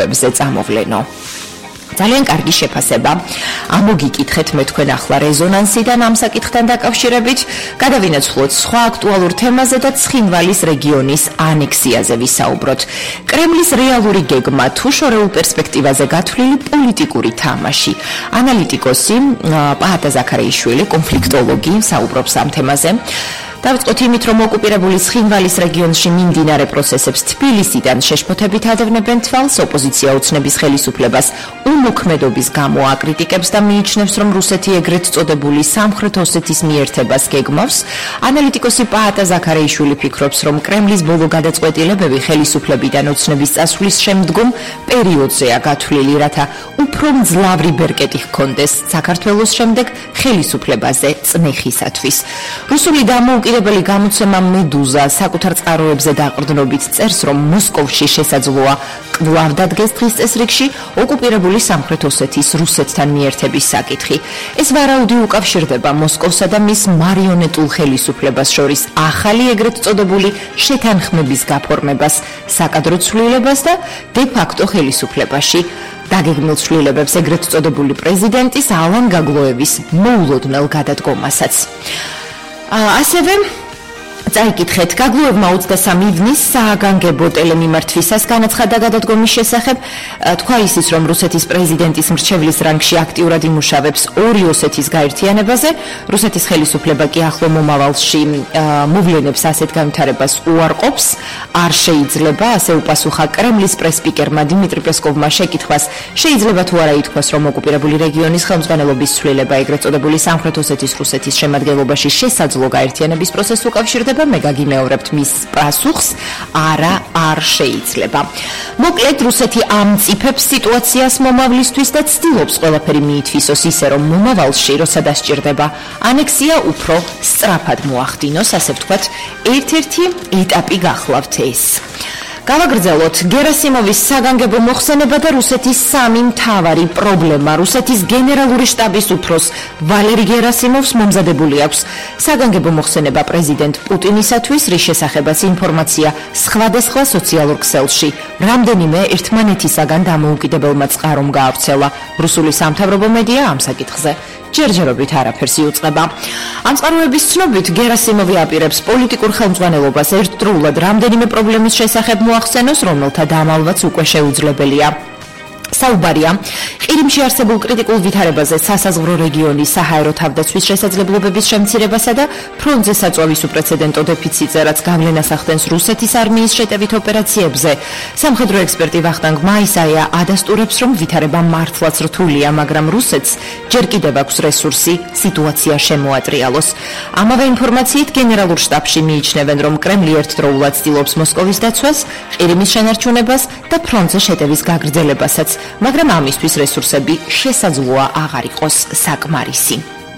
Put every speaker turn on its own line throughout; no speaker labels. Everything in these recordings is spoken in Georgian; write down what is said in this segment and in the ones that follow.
პირობებზე წამოვლენო. ძალიან კარგი შეფასება. ამოგიკითხეთ მე თქვენ ახლა რეზონანსიდან ამ საკითხთან დაკავშირებით, გადავინაცვლოთ სხვა აქტუალურ თემაზე და ცხინვალის რეგიონის ანექსიაზე ვისაუბროთ. კრემლის რეალური გეგმა თუ შორეულ პერსპექტივაზე გათვლილი პოლიტიკური თამაში. ანალიტიკოსი პაატა ზაქარიაშვილი, კონფლიქტოლოგი, საუბრობს ამ თემაზე. დავიწყოთ იმით, რომ ოკუპირებული ცხინვალის რეგიონში მიმდინარე პროცესებს თბილისიდან შეშფოთებით ადევნებენ თვალს, ოპოზიცია ოცნების ხელისუფლებას უმოქმედობის გამო აკრიტიკებს და მიიჩნევს, რომ რუსეთი ეგრეთ წოდებული სამხრეთ ოსეთის მიერთებას გეგმავს. ანალიტიკოსი პაატა ზაქარიაშვილი ფიქრობს, რომ კრემლის ბოლო გადაწყვეტილებები ხელისუფლებიდან ოცნების წასვლის შემდგომ პერიოდზეა გათვლილი, რათა უფრო მძლავრი ბერკეტი ჰქონდეს საქართველოს შემდეგ ხელისუფლებაზე წნეხისათვის. რუსული დამოუკიდებელი გამოცემა მედუზა საკუთარ წყაროებზე დაყრდნობით წერს, რომ მოსკოვში შესაძლოა კვლავ დადგეს დღის წესრიგში ოკუპირებული სამხრეთ ოსეთის რუსეთთან მიერთების საკითხი. ეს ვარაუდი უკავშირდება მოსკოვსა და მის მარიონეტულ ხელისუფლებას შორის ახალი ეგრეთ წოდებული შეთანხმების გაფორმებას, საკადრო ცვლილებას და დე-ფაქტო ხელისუფლებაში დაგეგმილ ცვლილებებს ეგრეთ წოდებული პრეზიდენტის ალან გაგლოევის მოულოდნელ გადადგომასაც. ასევე წაიკითხეთ, გაგლოევმა 23 ივნის სააგანგებო ტელემიმართვისას განაცხადა გადადგომის შესახებ, თქვა ისიც, რომ რუსეთის პრეზიდენტის მრჩევლის რანგში აქტიურად იმუშავებს ორი ოსეთის გაერთიანებაზე, რუსეთის ხელისუფლება კი ახლო მომავალში მოვლენებს ასეთ განვითარებას უარყოფს, არ შეიძლება, ასე უპასუხა კრემლის პრესსპიკერმა დიმიტრი პესკოვმა შეკითხვას, შეიძლება თუ არა ითქვას, რომ ოკუპირებული რეგიონის ხელმძღვანელობის ცვლილება ეგრეთ წოდებული სამხრეთ ოსეთის რუსეთის შემადგენლობაში შესაძლო გაერთიანების პროცესს უკავშირდება, მე გაგიმეორებთ მის პასუხს, არა, არ შეიძლება. მოკლედ, რუსეთი ამწიფებს სიტუაციას მომავლისთვის და ცდილობს ყველაფერი მიითვისოს ისე, რომ მომავალში, როცა დასჭირდება ანექსია, უფრო სწრაფად მოახდინოს, ასე ვთქვათ, ერთ-ერთი ეტაპი გახლავთ ეს. გავაგრძელოთ გერასიმოვის საგანგებო მოხსენება და რუსეთის სამი მთავარი პრობლემა. რუსეთის გენერალური შტაბის უფროს ვალერი გერასიმოვს მომზადებული აქვს საგანგებო მოხსენება პრეზიდენტ პუტინისათვის, რის შესახებაც ინფორმაცია სხვადასხვა სოციალურ ქსელში. რამდენიმე ერთმანეთისაგან დამოუკიდებელმა წყარომ გაავრცელა. რუსული სამთავრობო მედია ამ საკითხზე ჯერჯერობით არაფერს იუწყება. ამ წყაროების ცნობით, გერასიმოვი აპირებს პოლიტიკურ ხელმძღვანელობას ერთდროულად რამდენიმე პრობლემის შესახებ მოახსენოს, რომელთა დამალვაც უკვე შეუძლებელია. საუბარია ყირიმში არსებულ კრიტიკულ ვითარებაზე, სასაზღვრო რეგიონის საჰაერო თავდაცვის შესაძლებლობების შემცირებასა და ფრონტზე საწვავის უპრეცედენტო დეფიციტზე, რაც გავლენას ახდენს რუსეთის არმიის შეტევით ოპერაციებზე. სამხედრო ექსპერტი ვახტანგ მაისაია ადასტურებს, რომ ვითარება მართლაც რთულია, მაგრამ რუსეთს ჯერ კიდევ აქვს რესურსი სიტუაცია შემოატრიალოს. ამავე ინფორმაციით გენერალურ შტაბში მიიჩნევენ, რომ კრემლი ერთდროულად ცდილობს მოსკოვის დაცვას, ყირიმის შენარჩუნებას და ფრონტზე შეტევის გაგრძელებასაც, მაგრამ ამისთვის რესურსები შესაძლოა აღარ იყოს საკმარისი.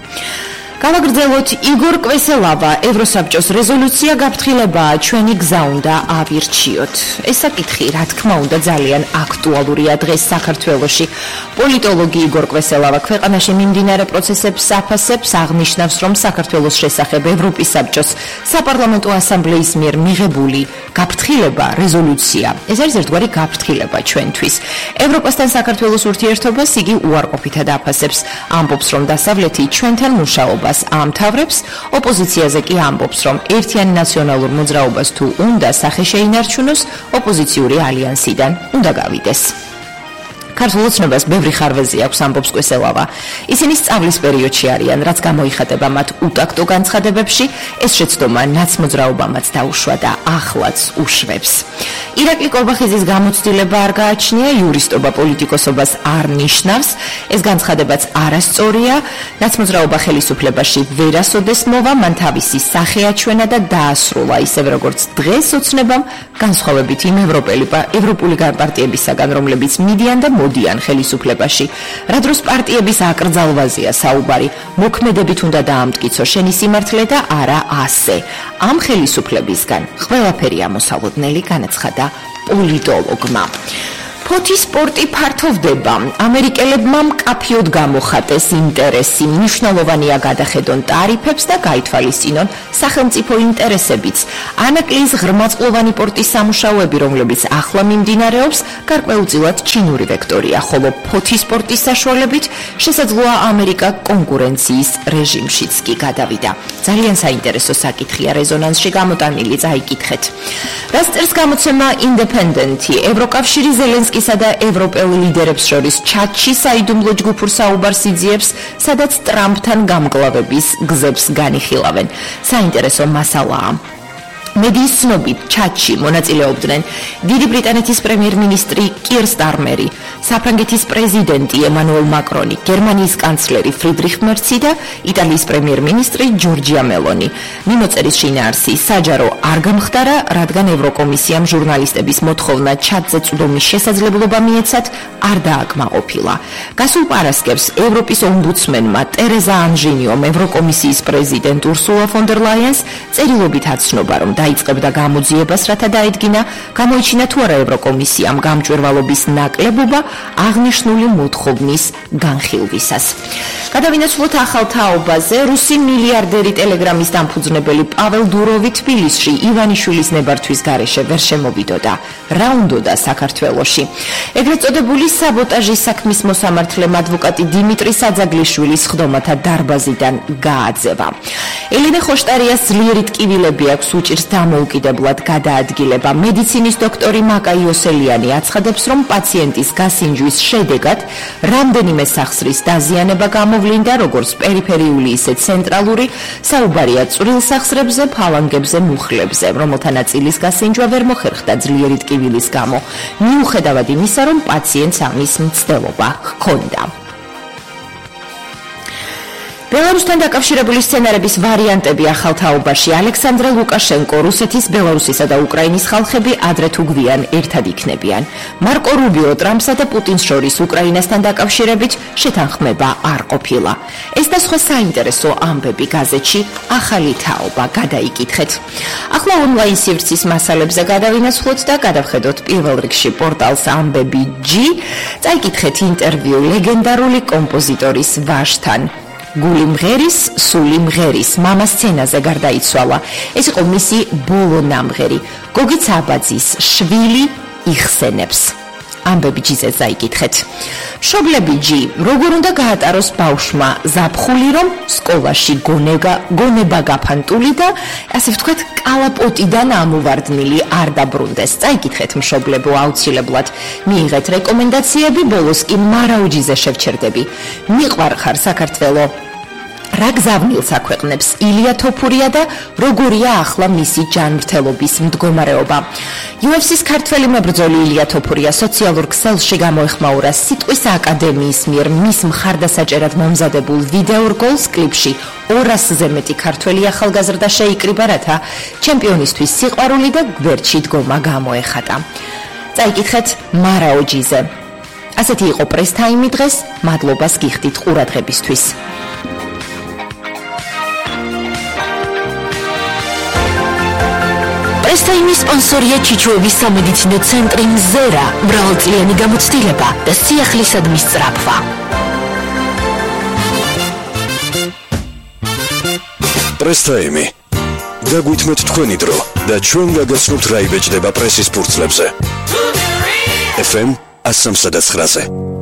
გავაგრძელოთ იგორ კვესელავა, ევროსაბჭოს რეზოლუცია გაფრთხილებაა, ჩვენი გზა უნდა ავირჩიოთ. ეს საკითხი, რა თქმა უნდა, ძალიან აქტუალურია დღეს საქართველოში. პოლიტოლოგი იგორ კვესელავა ქვეყანაში მიმდინარე პროცესებს აფასებს, აღნიშნავს, რომ საქართველოს შესახებ ევროპის საბჭოს საპარლამენტო ასამბლეის მიერ მიღებული გაფრთხილება, რეზოლუცია, ეს არის ერთგვარი გაფრთხილება ჩვენთვის. ევროპასთან საქართველოს ურთიერთობას იგი უარყოფითად აფასებს, ამბობს, რომ დასავლეთი ჩვენთან მუშაობას ამთავრებს, ოპოზიციაზე კი ამბობს, რომ ერთიანი ნაციონალურ მოძრაობას თუ უნდა სახე შეინარჩუნოს, ოპოზიციური ალიანსიდან უნდა გავიდეს. ქართულ ოცნებას ბევრი ხარვეზი აქვს, ამბობს კვესელავა. ისინი სწავლის პერიოდში არიან, რაც გამოიხატება მათ უტაქტო განცხადებებში, ეს შეცდომა ნაცმოძრაობამაც დაუშვა და ახლაც უშვებს. ირაკლი კორბახიძის გამოცდილება არ გააჩნია, იურისტობა პოლიტიკოსობას არ ნიშნავს, ეს განცხადებაც არასწორია, ნაცმოძრაობა ხელისუფლებაში ვერასოდეს მოვა, მან თავისი სახე აჩვენა და დაასრულა, ისევ როგორც დღეს ოცნებამ, განსხვავებით იმ ევროპული პარტიებისაგან, რომლებიც მიდიან და მოდიან ხელისუფლებაში. რა დროს პარტიების აკრძალვაზეა საუბარი, მოქმედებით უნდა დაამტკიცო შენი სიმართლე და არა ასე. ამ ხელისუფლებისგან ყველაფერი ამოსალოდნელი, განაცხადა პოლიტოლოგმა. ფოთის სპორტი ფართოვდება. ამერიკელებმა მკაფიოდ გამოხატეს ინტერესი, მნიშვნელოვანია გადახედონ ტარიფებს და გაითვალისწინონ სახელმწიფო ინტერესებიც. ანაკლის ღრმაწყლოვანი პორტის სამუშაოები, რომლებიც ახლა მიმდინარეობს, გარკვეულწილად ჩინური ვექტორია, ხოლო ფოთის სპორტის საშუალებით შესაძლოა ამერიკა კონკურენციის რეჟიმშიც კი გადავიდა. ძალიან საინტერესო საკითხია რეზონანსში გამოტანილი, წაიკითხეთ. რაც წერს გამოცემა Independent-ი, ევროკავშირი ზელენსკისა და ევროპელ ლიდერებს შორის ჩატში საიდუმლო ჯგუფურ საუბარს იძიებს, სადაც ტრამპთან გამკლავების გზებს განიხილავენ. საინტერესო მასალაა. მედიის ცნობით ჩატში მონაწილეობდნენ დიდი ბრიტანეთის პრემიერ-მინისტრი კირ სტარმერი, საფრანგეთის პრეზიდენტი ემანუელ მაკრონი, გერმანიის კანცლერი ფრიდრიხ მერცი და იტალიის პრემიერ-მინისტრი ჯორჯია მელონი. მიმოწერის შინაარსი საჯარო არ გამხდარა, რადგან ევროკომისიამ ჟურნალისტების მოთხოვნა ჩატზე წვდომის შესაძლებლობა მიეცათ, არ დააკმაყოფილა. გასულ პარასკევს ევროპის ომბუდსმენმა ტერეზა ანჟინიომ ევროკომისიის პრეზიდენტ ურსულა ფონ დერ ლაიენს წერილობით აცნობა, რომ დაიწყებდა გამოძიებას, რათა დაედგინა, გამოიჩინა თუ არა ევროკომისიამ გამჭვირვალობის ნაკლებობა აღნიშნული მოთხოვნის განხილვისას. გადავინაცვლოთ ახალ თაობაზე. რუსი მილიარდერი ტელეგრამის დამფუძნებელი პაվել დუროვი თბილისში ივანიშვილის ნებართვის გარეშე ვერ შემოვიდოდა. რა უნდოდა საქართველოში? ეგრეთ წოდებული საბოტაჟის საქმის მოსამართლემ ადვოკატი დიმიტრი საძაგლიშვილის ხდომათა დარბაზიდან გააძევა. ელენე ხოშტარიას ძლიერი ტკივილები აქვს, უჭირს დამოუკიდებლად გადაადგილება. მედიცინის დოქტორი მაკა იოსელიანი აცხადებს, რომ პაციენტის გასინჯვის შედეგად რამდენიმე სახსრის დაზიანება გამოვლინდა, როგორც პერიფერიული, ისე ცენტრალური. საუბარია წვრილ სახსრებზე, ფალანგებზე, მუხლებზე, რომელთა ნაწილის გასინჯვა ვერ მოხერხდა ძლიერი ტკივილის გამო. მიუხედავად იმისა, რომ პაციენტს ამის მცდელობა ჰქონდა. ბელარუსთან დაკავშირებული სცენარების ვარიანტები ახალ თაობაში. ალექსანდრე ლუკაშენკო, რუსეთის, ბელარუსისა და უკრაინის ხალხები ადრე თუ გვიან ერთად იქნებიან. მარკო რუბიო, ტრამპსა და პუტინს შორის უკრაინასთან დაკავშირებით შეთანხმება არ ყოფილა. ეს და სხვა საინტერესო ამბები გაზეთში ახალი თაობა. გადაიკითხეთ. ახლა ონლაინ სივრცის მასალებზე გადავინაცვლოთ და გადავხედოთ პირველ რიგში პორტალს ამბები.g. წაიკითხეთ ინტერვიუ ლეგენდარული კომპოზიტორის ვაჟთან. გული მღერის, სული მღერის, მამა სცენაზე გარდაიცვალა. ეს იყო მისი ბოლო ნამღერი. გოგიც აბაძის შვილი იხსენებს. ამბები.g-ზე წაიკითხეთ. მშობლები.g, როგორ უნდა გაატაროს ბავშვმა ზაფხული, რომ სკოლაში გონება გაფანტული და ასე ვთქვათ, კალაპოტიდან ამოვარდნილი არ დაბრუნდეს. წაიკითხეთ მშობლებო აუცილებლად. მიიღეთ რეკომენდაციები, ბოლოს კი მარაუჯიზე შევჩერდები. მიყვარხარ საქართველო. რა გზავნილს აქვეყნებს ილია თოფურია და როგორია ახლა მისი ჯანმრთელობის მდგომარეობა. UFC-ს ქართველი მებრძოლი ილია თოფურია სოციალურ ქსელში გამოეხმაურა სიტყვის აკადემიის მიერ მის მხარდასაჭერად მომზადებულ ვიდეორგოლს კლიპში 200-ზე მეტი ქართველი ახალგაზრდა შეიკრიბა, რათა ჩემპიონისთვის სიყვარული და გვერდში დგომა გამოეხატა. წაიკითხეთ მარაოჯიზე. ასეთი იყო პრეს-თაიმი დღეს, მადლობას გიხდით ყურადღებისთვის. პრეს-თაიმის სპონსორია ჩიჩუების სამედიცინო ცენტრი მზერა, მრავალწლიანი გამოცდილება და სიახლისადმი სწრაფვა.
პრეს-თაიმი. დაგვითმეთ თქვენი დრო და ჩვენ გაგაცნობთ რა იბეჭდება პრესის ფურცლებზე. FM 103.9-ზე.